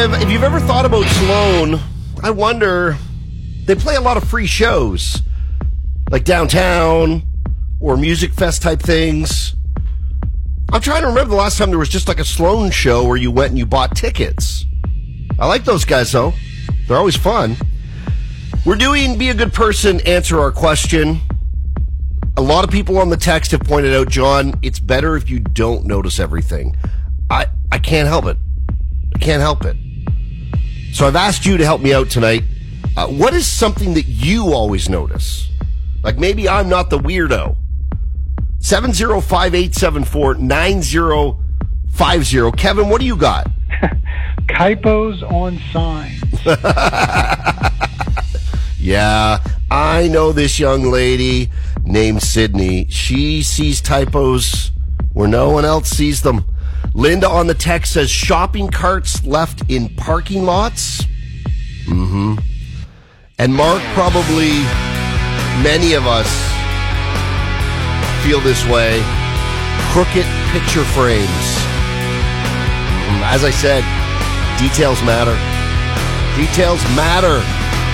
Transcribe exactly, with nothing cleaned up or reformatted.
Kev, if you've ever thought about Sloan, I wonder, they play a lot of free shows, like downtown or Music Fest type things. I'm trying to remember the last time there was just like a Sloan show where you went and you bought tickets. I like those guys, though. They're always fun. We're doing Be a Good Person, Answer Our Question. A lot of people on the text have pointed out, John, it's better if you don't notice everything. I, I can't help it. I can't help it. So I've asked you to help me out tonight. Uh, what is something that you always notice? Like maybe I'm not the weirdo. seven oh five, eight seven four, nine oh five oh. Kevin, what do you got? Typos on signs. Yeah, I know this young lady named Sydney. She sees typos where no one else sees them. Linda on the text says shopping carts left in parking lots. Mm-hmm. And Mark, probably many of us feel this way. Crooked picture frames. As I said, details matter. Details matter.